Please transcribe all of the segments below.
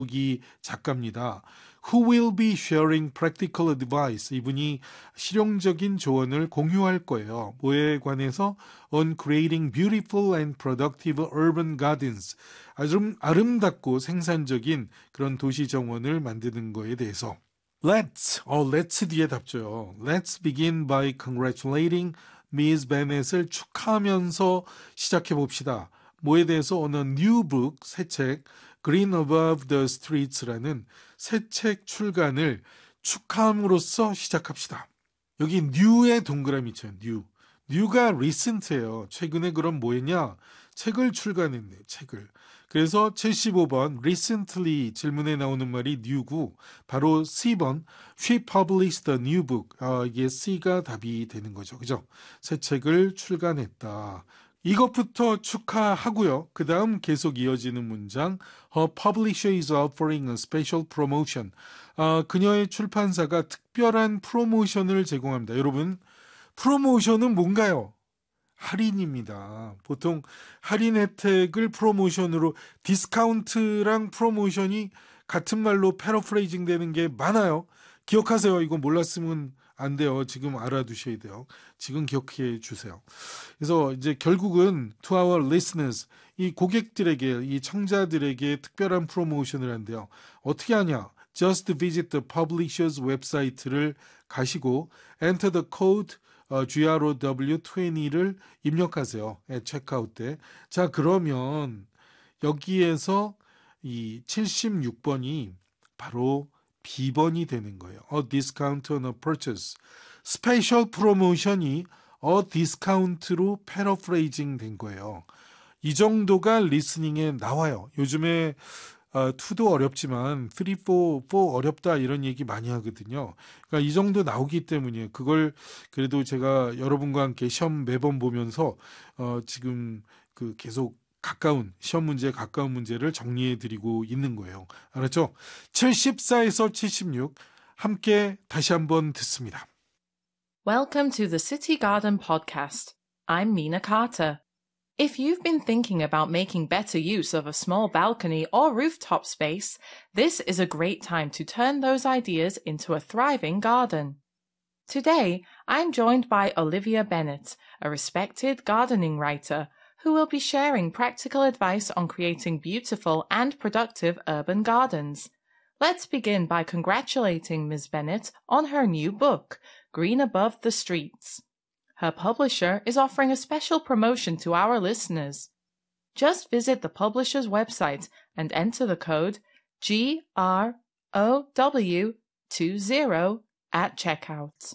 이 작가입니다. Who will be sharing practical advice? 이분이 실용적인 조언을 공유할 거예요. 뭐에 관해서? On creating beautiful and productive urban gardens. 아주 아름답고 생산적인 그런 도시 정원을 만드는 거에 대해서. Let's 뒤에 답줘요. Let's begin by congratulating Ms. Bennett을 축하하면서 시작해 봅시다. 뭐에 대해서? On a new book, 새 책, Green Above the Streets라는 새 책 출간을 축하함으로써 시작합시다. 여기 new의 동그라미 있죠. new가 recent예요. 최근에 그럼 뭐 했냐? 책을 출간했네. 책을. 그래서 75번 recently 질문에 나오는 말이 new고 바로 C번 she published a new book. 이게 C가 답이 되는 거죠. 그죠? 새 책을 출간했다. 이것부터 축하하고요. 그 다음 계속 이어지는 문장 Her publisher is offering a special promotion. 그녀의 출판사가 특별한 프로모션을 제공합니다. 여러분, 프로모션은 뭔가요? 할인입니다. 보통 할인 혜택을 프로모션으로 디스카운트랑 프로모션이 같은 말로 패러프레이징 되는 게 많아요. 기억하세요. 이거 몰랐으면 안 돼요. 지금 알아두셔야 돼요. 지금 기억해 주세요. 그래서 이제 결국은 to our listeners, 이 고객들에게, 이 청자들에게 특별한 프로모션을 한대요. 어떻게 하냐? Just visit the publisher's website를 가시고 enter the code GROW20를 입력하세요. 체크아웃 때. 자, 그러면 여기에서 이 76번이 바로 B번이 되는 거예요. A discount on a purchase. 스페셜 프로모션이 a discount로 패러프레이징 된 거예요. 이 정도가 리스닝에 나와요. 요즘에 2도 어렵지만 3, 4 어렵다 이런 얘기 많이 하거든요. 그러니까 이 정도 나오기 때문이에요. 그걸 그래도 제가 여러분과 함께 시험 매번 보면서 지금 그 계속 시험 문제에 가까운 문제를 정리해 드리고 있는 거예요. 알았죠? 74에서 76 함께 다시 한번 듣습니다. Welcome to the City Garden podcast. I'm Mina Carter. If you've been thinking about making better use of a small balcony or rooftop space, this is a great time to turn those ideas into a thriving garden. Today, I'm joined by Olivia Bennett, a respected gardening writer, who will be sharing practical advice on creating beautiful and productive urban gardens. Let's begin by congratulating Ms. Bennett on her new book, Green Above the Streets. Her publisher is offering a special promotion to our listeners. Just visit the publisher's website and enter the code GROW20 at checkout.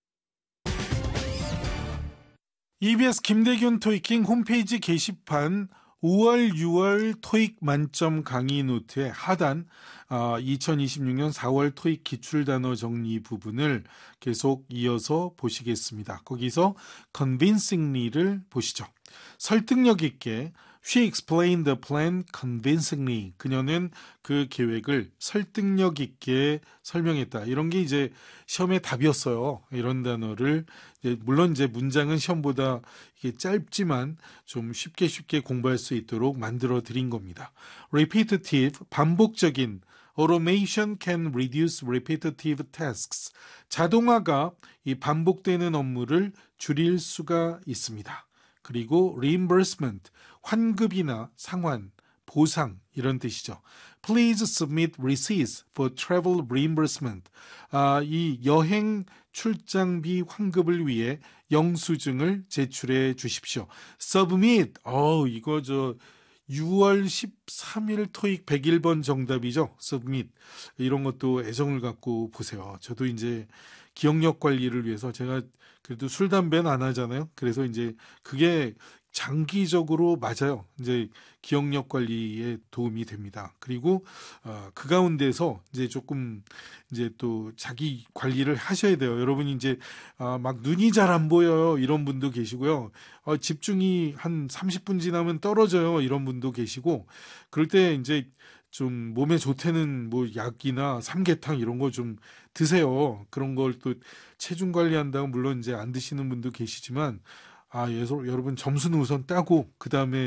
EBS 김대균 토익킹 홈페이지 게시판 5월, 6월 토익 만점 강의 노트의 하단 2026년 4월 토익 기출단어 정리 부분을 계속 이어서 보시겠습니다. 거기서 convincingly를 보시죠. 설득력 있게 She explained the plan convincingly. 그녀는 그 계획을 설득력 있게 설명했다. 이런 게 이제 시험의 답이었어요. 이런 단어를 물론 이제 문장은 시험보다 이게 짧지만 좀 쉽게 공부할 수 있도록 만들어 드린 겁니다. repetitive, 반복적인 automation can reduce repetitive tasks. 자동화가 이 반복되는 업무를 줄일 수가 있습니다. 그리고 reimbursement, 환급이나 상환, 보상 이런 뜻이죠. Please submit receipts for travel reimbursement. 이 여행 출장비 환급을 위해 영수증을 제출해 주십시오. Submit, 이거 6월 13일 토익 101번 정답이죠. Submit. 이런 것도 애정을 갖고 보세요. 저도 이제 기억력 관리를 위해서 제가 그래도 술, 담배는 안 하잖아요. 그래서 이제 그게 장기적으로 맞아요. 이제 기억력 관리에 도움이 됩니다. 그리고 그 가운데서 이제 조금 이제 또 자기 관리를 하셔야 돼요. 여러분이 이제 막 눈이 잘 안 보여요. 이런 분도 계시고요. 집중이 한 30분 지나면 떨어져요. 이런 분도 계시고 그럴 때 이제 좀 몸에 좋다는 뭐 약이나 삼계탕 이런 거 좀 드세요. 그런 걸 또 체중 관리한다고 물론 이제 안 드시는 분도 계시지만 여러분 점수는 우선 따고 그 다음에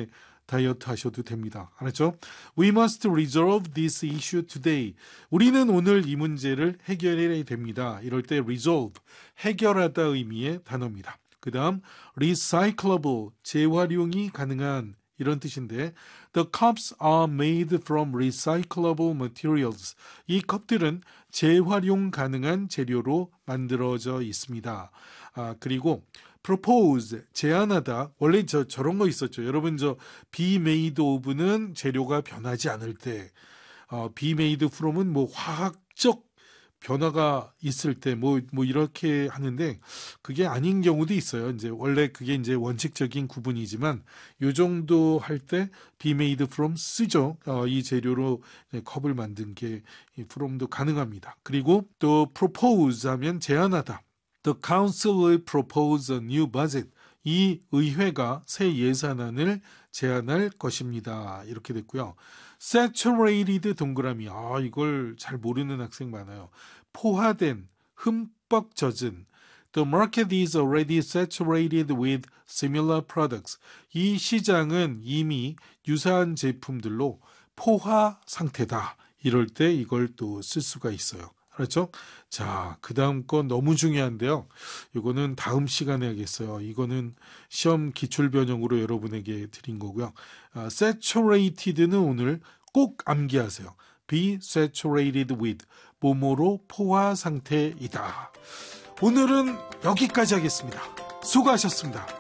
다이어트 하셔도 됩니다. 알았죠? We must resolve this issue today. 우리는 오늘 이 문제를 해결해야 됩니다. 이럴 때 resolve, 해결하다 의미의 단어입니다. 그 다음 recyclable, 재활용이 가능한 이런 뜻인데 The cups are made from recyclable materials. 이 컵들은 재활용 가능한 재료로 만들어져 있습니다. 그리고 propose, 제안하다. 원래 저런 거 있었죠. 여러분 be made of는 재료가 변하지 않을 때 be made from은 뭐 화학적 변화가 있을 때 뭐 이렇게 하는데 그게 아닌 경우도 있어요. 이제 원래 그게 이제 원칙적인 구분이지만 요 정도 할 때 be made from 쓰죠. 이 재료로 컵을 만든 게 from도 가능합니다. 그리고 또 propose 하면 제안하다. The council will propose a new budget. 이 의회가 새 예산안을 제안할 것입니다. 이렇게 됐고요. saturated 동그라미. 이걸 잘 모르는 학생 많아요. 포화된, 흠뻑 젖은. The market is already saturated with similar products. 이 시장은 이미 유사한 제품들로 포화 상태다. 이럴 때 이걸 또 쓸 수가 있어요. 그렇죠? 자, 그 다음 건 너무 중요한데요. 이거는 다음 시간에 하겠어요. 이거는 시험 기출변형으로 여러분에게 드린 거고요. saturated는 오늘 꼭 암기하세요. be saturated with, 뭐뭐로 포화 상태이다. 오늘은 여기까지 하겠습니다. 수고하셨습니다.